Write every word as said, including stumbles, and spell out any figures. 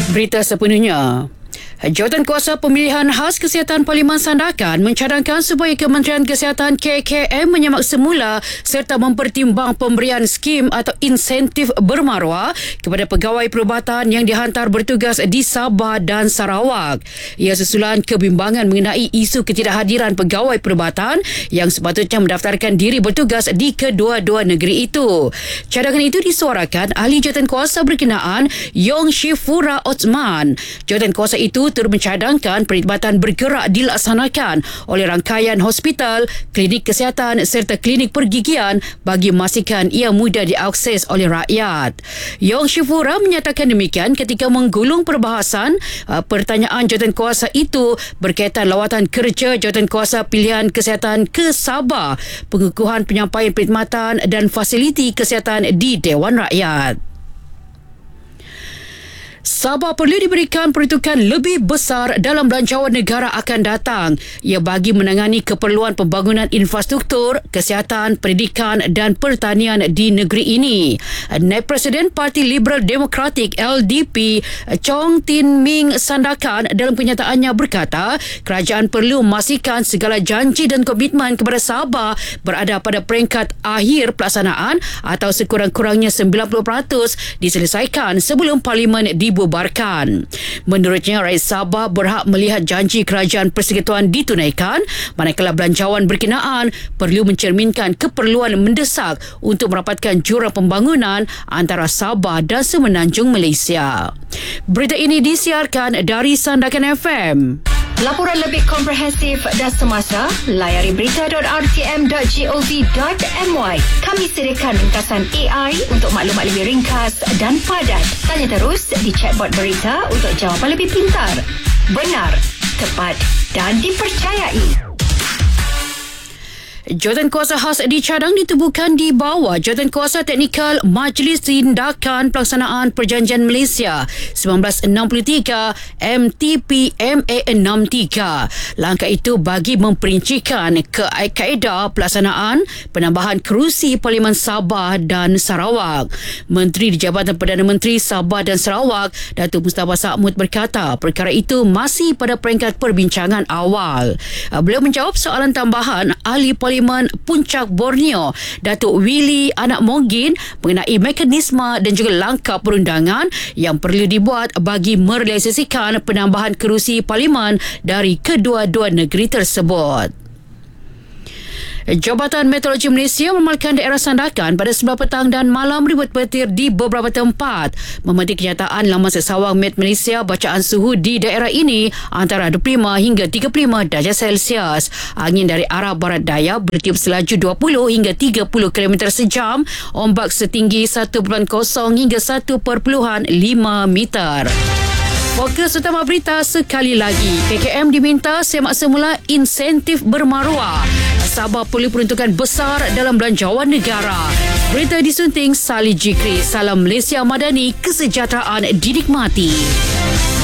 Berita sepenuhnya. Jawatankuasa Pemilihan Khas Kesihatan Parlimen Sandakan mencadangkan supaya Kementerian Kesihatan K K M menyemak semula serta mempertimbang pemberian skim atau insentif bermaruah kepada pegawai perubatan yang dihantar bertugas di Sabah dan Sarawak. Ia susulan kebimbangan mengenai isu ketidakhadiran pegawai perubatan yang sepatutnya mendaftarkan diri bertugas di kedua-dua negeri itu. Cadangan itu disuarakan ahli jawatankuasa berkenaan Yong Shifura Othman. Jawatankuasa itu turut mencadangkan perkhidmatan bergerak dilaksanakan oleh rangkaian hospital, klinik kesihatan serta klinik pergigian bagi memastikan ia mudah diakses oleh rakyat. Yong Shifura menyatakan demikian ketika menggulung perbahasan uh, pertanyaan jawatankuasa itu berkaitan lawatan kerja jawatankuasa pilihan kesihatan ke Sabah, pengukuhan penyampaian perkhidmatan dan fasiliti kesihatan di Dewan Rakyat. Sabah perlu diberikan peruntukan lebih besar dalam belanjawan negara akan datang. Ia bagi menangani keperluan pembangunan infrastruktur, kesihatan, pendidikan dan pertanian di negeri ini. Naib Presiden Parti Liberal Demokratik L D P Chong Tin Ming Sandakan dalam kenyataannya berkata, kerajaan perlu memastikan segala janji dan komitmen kepada Sabah berada pada peringkat akhir pelaksanaan atau sekurang-kurangnya sembilan puluh peratus diselesaikan sebelum Parlimen di dibubarkan. Menurutnya, rakyat Sabah berhak melihat janji kerajaan persekutuan ditunaikan, manakala belanjawan berkenaan perlu mencerminkan keperluan mendesak untuk merapatkan jurang pembangunan antara Sabah dan Semenanjung Malaysia. Berita ini disiarkan dari Sandakan F M. Laporan lebih komprehensif dan semasa, layari berita dot r t m dot gov dot m y. Kami sediakan ringkasan A I untuk maklumat lebih ringkas dan padat. Tanya terus di chatbot berita untuk jawapan lebih pintar, benar, tepat dan dipercayai. Jawatankuasa khas dicadang ditubuhkan di bawah Jawatankuasa Teknikal Majlis Tindakan Pelaksanaan Perjanjian Malaysia seribu sembilan ratus enam puluh tiga M T P M A enam tiga. Langkah itu bagi memperincikan kaedah pelaksanaan penambahan kerusi Parlimen Sabah dan Sarawak. Menteri di Jabatan Perdana Menteri Sabah dan Sarawak, Datuk Mustafa Sa'mud berkata perkara itu masih pada peringkat perbincangan awal. Beliau menjawab soalan tambahan ahli Parlimen Puncak Borneo, Datuk Willy Anak Monggin, mengenai mekanisme dan juga langkah perundangan yang perlu dibuat bagi merealisasikan penambahan kerusi Parlimen dari kedua-dua negeri tersebut. Jabatan Meteorologi Malaysia memaklumkan daerah Sandakan pada sebelah petang dan malam ribut petir di beberapa tempat. Memetik kenyataan Laman Sesawang Met Malaysia, bacaan suhu di daerah ini antara dua puluh lima hingga tiga puluh lima darjah Celsius. Angin dari arah barat daya bertiup selaju dua puluh hingga tiga puluh kilometer sejam. Ombak setinggi satu perpuluhan kosong hingga satu perpuluhan lima meter. Fokus utama berita sekali lagi. K K M diminta semak semula insentif bermaruah. Sabah perlu peruntukan besar dalam belanjawan negara. Berita disunting Salih Jikri. Salam Malaysia Madani, kesejahteraan dinikmati.